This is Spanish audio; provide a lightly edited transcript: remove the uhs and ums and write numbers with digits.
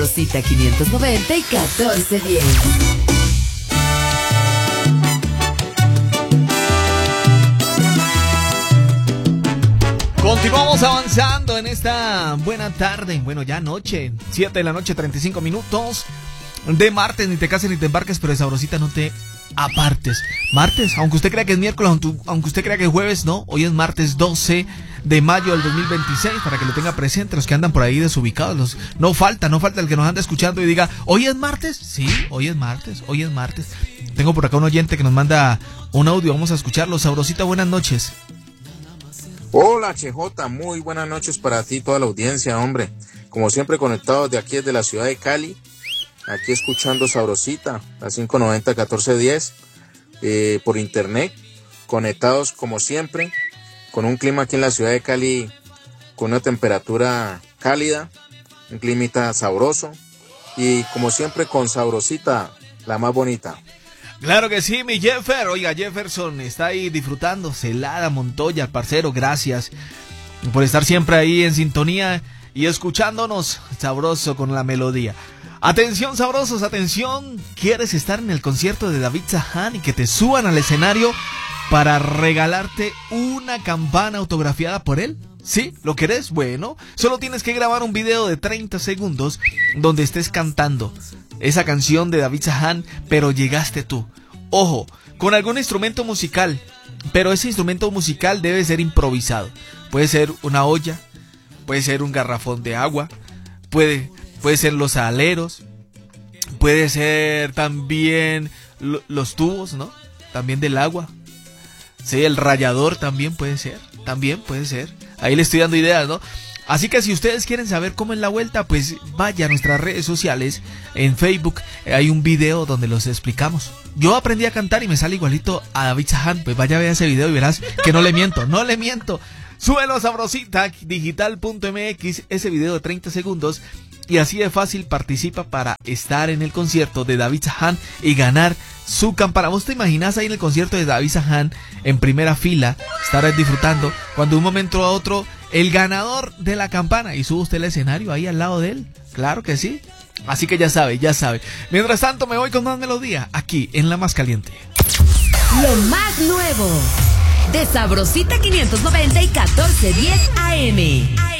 Sabrosita 590 y 1410. Continuamos avanzando en esta buena tarde, bueno, ya noche, 7 de la noche, 35 minutos de martes. Ni te cases ni te embarques, pero de Sabrosita no te apartes. Martes, aunque usted crea que es miércoles, aunque usted crea que es jueves, no, hoy es martes 12 de mayo del 2026, para que lo tenga presente los que andan por ahí desubicados. No falta el que nos anda escuchando y diga, ¿hoy es martes? Sí, hoy es martes. Tengo por acá un oyente que nos manda un audio, vamos a escucharlo. Sabrosita, buenas noches. Hola CJ, muy buenas noches para ti, toda la audiencia, hombre. Como siempre conectados de aquí desde la ciudad de Cali, aquí escuchando Sabrosita, la 590 1410, por internet, conectados como siempre, con un clima aquí en la ciudad de Cali, con una temperatura cálida, un climita sabroso, y como siempre con Sabrosita, la más bonita. Claro que sí, mi Jeffer. Oiga, Jefferson está ahí disfrutando. Celada Montoya, parcero, gracias por estar siempre ahí en sintonía y escuchándonos sabroso con la melodía. Atención, sabrosos, atención. ¿Quieres estar en el concierto de David Zahán y que te suban al escenario para regalarte una campana autografiada por él? ¿Sí? ¿Lo querés? Bueno, solo tienes que grabar un video de 30 segundos donde estés cantando esa canción de David Zahán, pero llegaste tú. Ojo, con algún instrumento musical, pero ese instrumento musical debe ser improvisado. Puede ser una olla, puede ser un garrafón de agua, puede ser los aleros, puede ser también los tubos, ¿no? También del agua. Sí, el rallador también puede ser. Ahí le estoy dando ideas, ¿no? Así que si ustedes quieren saber cómo es la vuelta, pues vaya a nuestras redes sociales. En Facebook hay un video donde los explicamos. Yo aprendí a cantar y me sale igualito a David Zahán. Pues vaya a ver ese video y verás que no le miento. Súbelo a sabrositadigital.mx, ese video de 30 segundos. Y así de fácil participa para estar en el concierto de David Zahán y ganar su campana. ¿Vos te imaginas ahí en el concierto de David Zahán, en primera fila, estar disfrutando, cuando de un momento a otro el ganador de la campana y sube usted al escenario ahí al lado de él? Claro que sí. Así que ya sabe. Mientras tanto me voy con más melodía aquí en La Más Caliente. Lo más nuevo de Sabrosita 590 y 1410 AM.